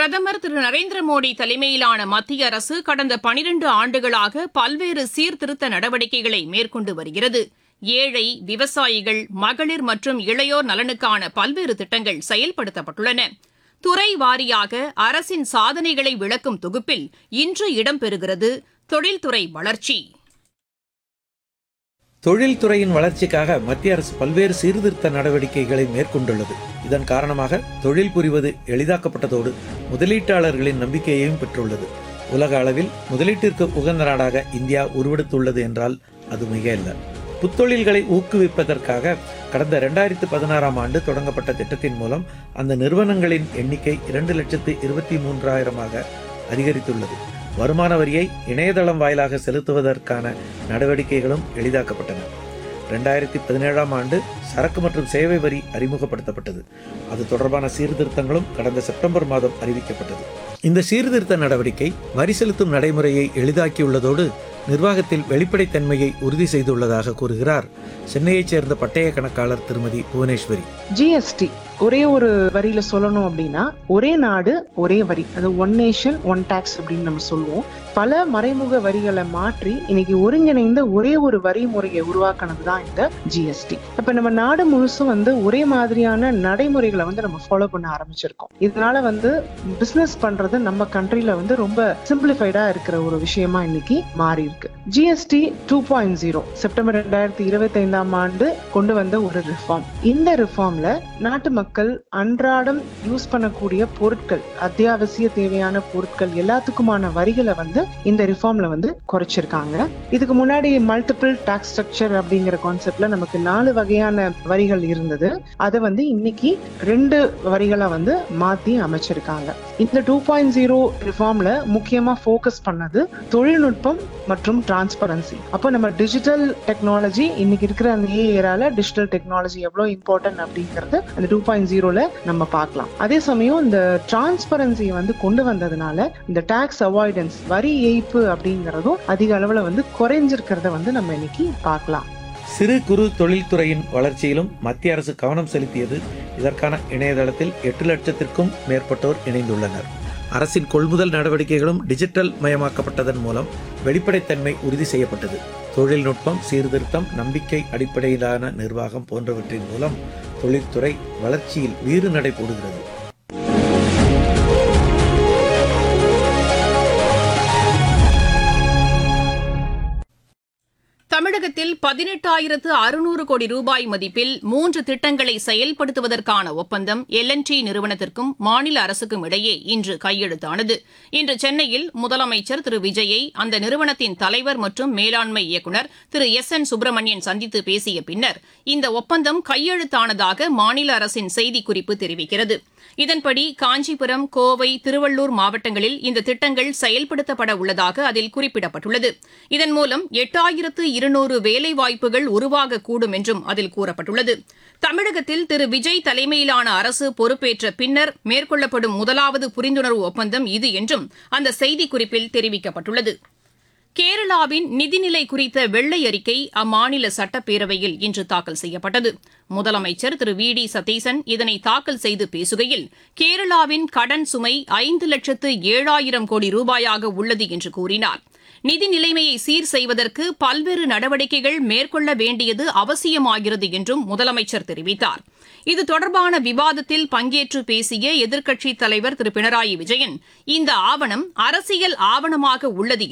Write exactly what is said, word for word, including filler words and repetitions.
பிரதமர் திரு நரேந்திர மோடி தலைமையிலான மத்திய அரசு கடந்த பனிரண்டு ஆண்டுகளாக பல்வேறு சீர்திருத்த நடவடிக்கைகளை மேற்கொண்டு வருகிறது. ஏழை, விவசாயிகள், மகளிர் மற்றும் இளையோர் நலனுக்கான பல்வேறு திட்டங்கள் செயல்படுத்தப்பட்டுள்ளன. துறை வாரியாக அரசின் சாதனைகளை விளக்கும் தொகுப்பில் இன்று இடம்பெறுகிறது தொழில்துறை வளர்ச்சி. தொழில்துறையின் வளர்ச்சிக்காக மத்திய அரசு பல்வேறு சீர்திருத்த நடவடிக்கைகளை மேற்கொண்டுள்ளது. இதன் காரணமாக தொழில் புரிவது எளிதாக்கப்பட்டதோடு முதலீட்டாளர்களின் நம்பிக்கையையும் பெற்றுள்ளது. உலக அளவில் முதலீட்டிற்கு உகந்த நாடாக இந்தியா உருவெடுத்துள்ளது என்றால் அது மிக அல்ல. புத்தொழில்களை ஊக்குவிப்பதற்காக கடந்த இரண்டாயிரத்தி பதினாறாம் ஆண்டு தொடங்கப்பட்ட திட்டத்தின் மூலம் அந்த நிறுவனங்களின் எண்ணிக்கை இரண்டு லட்சத்து இருபத்தி மூன்றாயிரமாக அதிகரித்துள்ளது. வருமான வரியை இணையதளம் வாயிலாக செலுத்துவதற்கான நடவடிக்கைகளும் எளிதாக்கப்பட்டன. இரண்டாயிரத்தி பதினேழாம் ஆண்டு சரக்கு மற்றும் சேவை வரி அறிமுகப்படுத்தப்பட்டது. அது தொடர்பான சீர்திருத்தங்களும் கடந்த செப்டம்பர் மாதம் அறிவிக்கப்பட்டது. இந்த சீர்திருத்த நடவடிக்கை வரி செலுத்தும் நடைமுறையை எளிதாக்கியுள்ளதோடு நிர்வாகத்தில் வெளிப்படைத்தன்மையை உறுதி செய்துள்ளதாக கூறுகிறார் சென்னையைச் சேர்ந்த பட்டய கணக்காளர் திருமதி புவனேஸ்வரி. ஜிஎஸ்டி ஒரே ஒரு வரியில சொல்லணும் அப்படின்னா, ஒரே நாடு ஒரே வரி, அது ஒன் நேஷன் ஒன் டாக்ஸ் அப்படின்னு நம்ம சொல்லுவோம். பல மறைமுக வரிகளை மாற்றி இன்னைக்கு ஒருங்கிணைந்த ஒரே ஒரு வரி முறையை உருவாக்குனது தான் இந்த ஜிஎஸ்டி. இப்ப நம்ம நாடு முழுசும் வந்து ஒரே மாதிரியான நடைமுறைகளை வந்து நம்ம ஃபாலோ பண்ண ஆரம்பிச்சிருக்கோம். இதனால வந்து பிசினஸ் பண்றது நம்ம கண்ட்ரில வந்து ரொம்ப சிம்பிளிஃபைடா இருக்கிற ஒரு விஷயமா இன்னைக்கு மாறி இருக்கு. GST two point zero September ரெண்டாயிரத்தி இருபத்தி ஐந்தாம் ஆண்டு கொண்டு வந்த ஒரு ரிஃபார்ம். இந்த ரிஃபார்ம்ல நாட்டு மக்கள் அன்றாடம் யூஸ் பண்ணக்கூடிய பொருட்கள், அத்தியாவசிய தேவையான பொருட்கள் எல்லாத்துக்குமான வரிகளை வந்து இந்த ரிஃபார்ம்ல வந்து குறைச்சிருக்காங்க. இதுக்கு முன்னாடி மல்டிபிள் டாக்ஸ் ஸ்ட்ரக்சர் அப்படிங்கிற கான்செப்ட்ல நமக்கு நாலு வகையான வரிகள் இருந்தது. அதை வந்து இன்னைக்கு ரெண்டு வரிகளை வந்து மாத்தி அமைச்சிருக்காங்க. இந்த டூ பாயிண்ட் ஜீரோ ரிஃபார்ம்ல முக்கியமா போக்கஸ் பண்ணது தொழில்நுட்பம் மற்றும் டிரான்ஸ்பரன்சி. அப்போ நம்ம டிஜிட்டல் டெக்னாலஜி இன்னைக்கு இருக்கிற அந்த ஏரால டிஜிட்டல் டெக்னாலஜி எவ்வளவு இம்பார்ட்டன்ட் அப்படிங்கறது அந்த டூ பாயிண்ட் ஜீரோல நம்ம பார்க்கலாம். அதே சமயம் இந்த டிரான்ஸ்பரன்சியை வந்து கொண்டு வந்ததுனால இந்த டாக்ஸ் அவாய்டன்ஸ், வரி ஏய்ப்பு அப்படிங்கறதும் அதிக அளவுல வந்து குறைஞ்சிருக்கிறத வந்து நம்ம இன்னைக்கு பார்க்கலாம். சிறு குறு தொழில்துறையின் வளர்ச்சியிலும் மத்திய அரசு கவனம் செலுத்தியது. இதற்கான இணையதளத்தில் எட்டு லட்சத்திற்கும் மேற்பட்டோர் இணைந்துள்ளனர். அரசின் கொள்முதல் நடவடிக்கைகளும் டிஜிட்டல் மயமாக்கப்பட்டதன் மூலம் வெளிப்படைத்தன்மை உறுதி செய்யப்பட்டது. தொழில்நுட்பம், சீர்திருத்தம், நம்பிக்கை அடிப்படையிலான நிர்வாகம் போன்றவற்றின் மூலம் தொழில்துறை வளர்ச்சியில் வீறு நடை போடுகிறது. தமிழகத்தில் பதினெட்டாயிரத்து அறுநூறு கோடி ரூபாய் மதிப்பில் மூன்று திட்டங்களை செயல்படுத்துவதற்கான ஒப்பந்தம் எல் அண்ட் டி நிறுவனத்திற்கும் மாநில அரசுக்கும் இடையே இன்று கையெழுத்தானது. இன்று சென்னையில் முதலமைச்சர் திரு விஜயை அந்த நிறுவனத்தின் தலைவர் மற்றும் மேலாண்மை இயக்குநர் திரு எஸ் என் சுப்பிரமணியன் சந்தித்து பேசிய பின்னர் இந்த ஒப்பந்தம் கையெழுத்தானதாக மாநில அரசின் செய்திக்குறிப்பு தெரிவிக்கிறது. இதன்படி காஞ்சிபுரம், கோவை, திருவள்ளூர் மாவட்டங்களில் இந்த திட்டங்கள் செயல்படுத்தப்பட உள்ளதாக அதில் குறிப்பிடப்பட்டுள்ளது. இதன் மூலம் எட்டாயிரத்து இருநூறு வேலைவாய்ப்புகள் உருவாகக்கூடும் என்றும் அதில் கூறப்பட்டுள்ளது. தமிழகத்தில் திரு விஜய் தலைமையிலான அரசு பொறுப்பேற்ற பின்னர் மேற்கொள்ளப்படும் முதலாவது புரிந்துணர்வு ஒப்பந்தம் இது என்றும் அந்த செய்திக்குறிப்பில் தெரிவிக்கப்பட்டுள்ளது. கேரளாவின் நிதிநிலை குறித்த வெள்ளை அறிக்கை அம்மாநில சட்டப்பேரவையில் இன்று தாக்கல் செய்யப்பட்டது. முதலமைச்சர் திரு வி டி சதீசன் இதனை தாக்கல் செய்து பேசுகையில், கேரளாவின் கடன் சுமை ஐந்து லட்சத்து ஏழாயிரம் கோடி ரூபாயாக உள்ளது என்று கூறினார். நிதி நிலைமையை சீர் செய்வதற்கு பல்வேறு நடவடிக்கைகள் மேற்கொள்ள வேண்டியது அவசியமாகிறது என்றும் முதலமைச்சர் தெரிவித்தார். இது தொடர்பான விவாதத்தில் பங்கேற்று பேசிய எதிர்க்கட்சித் தலைவர் திரு பினராயி விஜயன், இந்த ஆவணம் அரசியல் ஆவணமாக உள்ளது